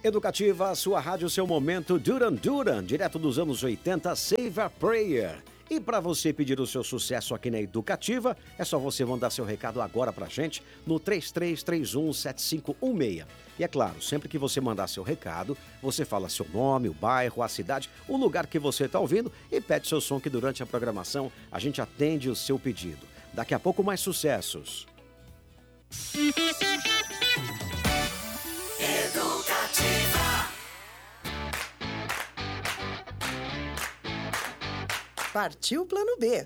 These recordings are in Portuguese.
Educativa, sua rádio, seu momento, Duran Duran, direto dos anos 80, Save a Prayer. E para você pedir o seu sucesso aqui na Educativa, é só você mandar seu recado agora pra gente no 33317516. E é claro, sempre que você mandar seu recado, você fala seu nome, o bairro, a cidade, o lugar que você está ouvindo e pede seu som que durante a programação a gente atende o seu pedido. Daqui a pouco mais sucessos. Educativa. Partiu Plano B.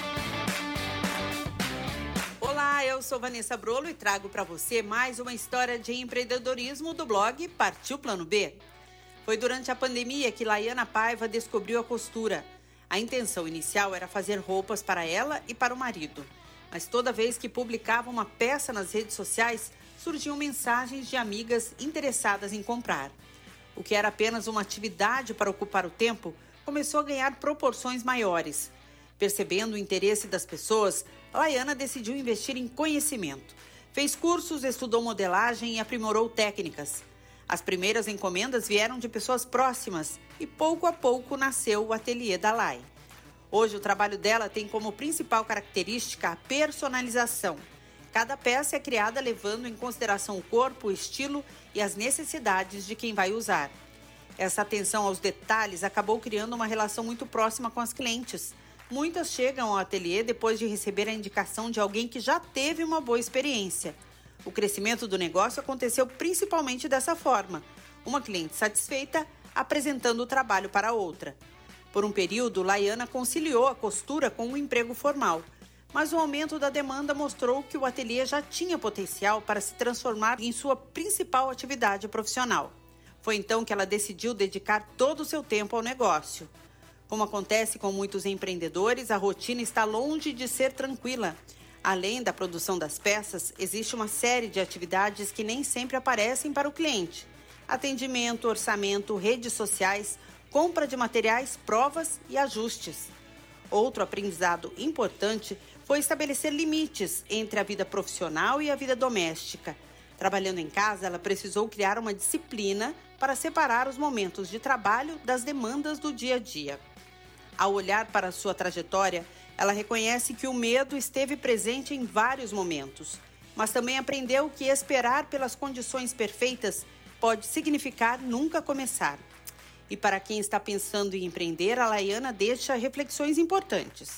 Olá, eu sou Vanessa Brolo e trago para você mais uma história de empreendedorismo do blog Partiu Plano B. Foi durante a pandemia que Laiana Paiva descobriu a costura. A intenção inicial era fazer roupas para ela e para o marido. Mas toda vez que publicava uma peça nas redes sociais, surgiam mensagens de amigas interessadas em comprar. O que era apenas uma atividade para ocupar o tempo, começou a ganhar proporções maiores. Percebendo o interesse das pessoas, Laiana decidiu investir em conhecimento. Fez cursos, estudou modelagem e aprimorou técnicas. As primeiras encomendas vieram de pessoas próximas e pouco a pouco nasceu o ateliê da Lai. Hoje o trabalho dela tem como principal característica a personalização. Cada peça é criada levando em consideração o corpo, o estilo e as necessidades de quem vai usar. Essa atenção aos detalhes acabou criando uma relação muito próxima com as clientes. Muitas chegam ao ateliê depois de receber a indicação de alguém que já teve uma boa experiência. O crescimento do negócio aconteceu principalmente dessa forma. Uma cliente satisfeita apresentando o trabalho para outra. Por um período, Laiana conciliou a costura com um emprego formal. Mas o aumento da demanda mostrou que o ateliê já tinha potencial para se transformar em sua principal atividade profissional. Foi então que ela decidiu dedicar todo o seu tempo ao negócio. Como acontece com muitos empreendedores, a rotina está longe de ser tranquila. Além da produção das peças, existe uma série de atividades que nem sempre aparecem para o cliente. Atendimento, orçamento, redes sociais, compra de materiais, provas e ajustes. Outro aprendizado importante foi estabelecer limites entre a vida profissional e a vida doméstica. Trabalhando em casa, ela precisou criar uma disciplina para separar os momentos de trabalho das demandas do dia a dia. Ao olhar para a sua trajetória, ela reconhece que o medo esteve presente em vários momentos, mas também aprendeu que esperar pelas condições perfeitas pode significar nunca começar. E para quem está pensando em empreender, a Laiana deixa reflexões importantes.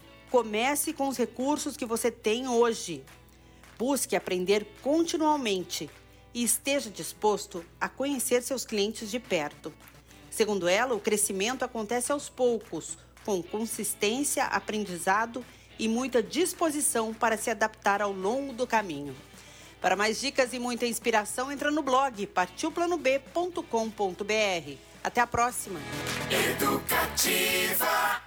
Comece com os recursos que você tem hoje. Busque aprender continuamente e esteja disposto a conhecer seus clientes de perto. Segundo ela, o crescimento acontece aos poucos, com consistência, aprendizado e muita disposição para se adaptar ao longo do caminho. Para mais dicas e muita inspiração, entra no blog partilplanob.com.br. Até a próxima! Educativa.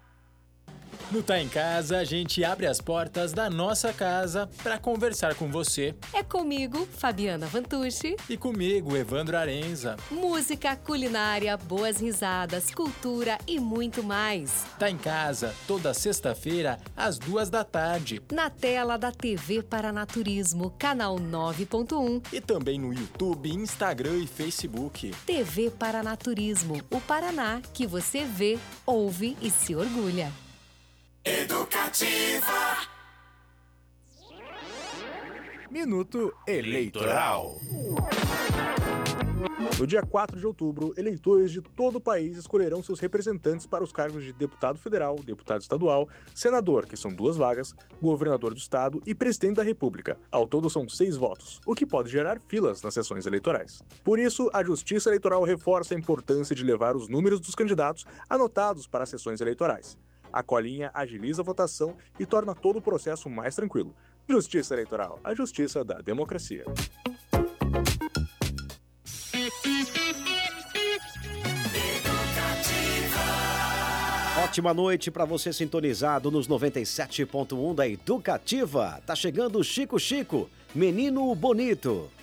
No Tá em Casa, a gente abre as portas da nossa casa para conversar com você. É comigo, Fabiana Vantucci. E comigo, Evandro Arenza. Música, culinária, boas risadas, cultura e muito mais. Tá em Casa, toda sexta-feira, às 14h. Na tela da TV Paranaturismo, canal 9.1. E também no YouTube, Instagram e Facebook. TV Paranaturismo, o Paraná que você vê, ouve e se orgulha. Educativa. Minuto Eleitoral. No dia 4 de outubro, eleitores de todo o país escolherão seus representantes para os cargos de deputado federal, deputado estadual, senador, que são 2 vagas, governador do estado e presidente da república. Ao todo são 6 votos, o que pode gerar filas nas sessões eleitorais. Por isso, a Justiça Eleitoral reforça a importância de levar os números dos candidatos anotados para as sessões eleitorais. A colinha agiliza a votação e torna todo o processo mais tranquilo. Justiça Eleitoral, a justiça da democracia. Ótima noite para você sintonizado nos 97.1 da Educativa. Tá chegando o Chico Chico, Menino Bonito.